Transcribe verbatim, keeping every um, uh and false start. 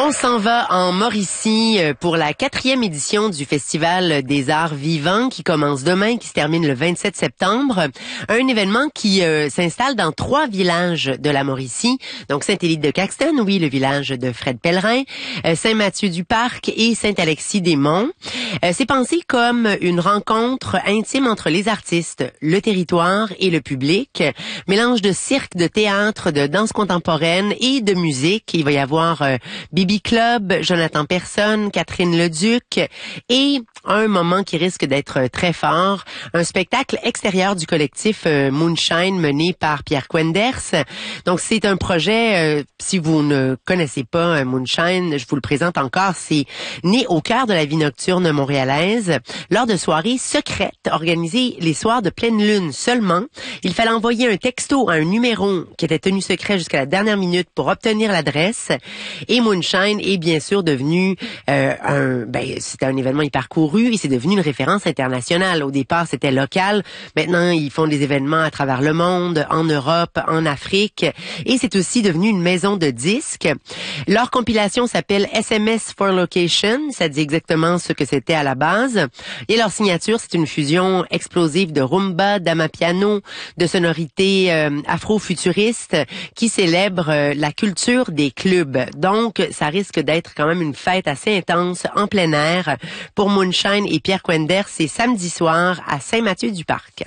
On s'en va en Mauricie pour la quatrième édition du Festival des Arts Vivants qui commence demain, qui se termine le vingt-sept septembre. Un événement qui euh, s'installe dans trois villages de la Mauricie. Donc Saint-Élyde-de-Caxton, oui, le village de Fred Pellerin, euh, Saint-Mathieu-du-Parc et Saint-Alexis-des-Monts. Euh, c'est pensé comme une rencontre intime entre les artistes, le territoire et le public. Mélange de cirque, de théâtre, de danse contemporaine et de musique. Il va y avoir euh, Bibi Club, Jonathan Personne, Catherine Leduc et un moment qui risque d'être très fort, un spectacle extérieur du collectif euh, Moonshine mené par Pierre Quenders. Donc c'est un projet, euh, si vous ne connaissez pas euh, Moonshine, je vous le présente encore, c'est né au cœur de la vie nocturne montréalaise lors de soirées secrètes organisées les soirs de pleine lune seulement. Il fallait envoyer un texto à un numéro qui était tenu secret jusqu'à la dernière minute pour obtenir l'adresse. Et Moonshine est bien sûr devenu euh, un, ben c'était un événement hyper couru et c'est devenu une référence internationale. Au départ, c'était local. Maintenant, ils font des événements à travers le monde, en Europe, en Afrique. Et c'est aussi devenu une maison de disques. Leur compilation s'appelle S M S for Location. Ça dit exactement ce que c'était à la base. Et leur signature, c'est une fusion explosive de rumba, d'amapiano, de sonorités euh, afro-futuristes qui célèbre euh, la culture des clubs. Donc, ça risque d'être quand même une fête assez intense en plein air pour Moonshine et Pierre Quenders. C'est samedi soir à Saint-Mathieu-du-Parc.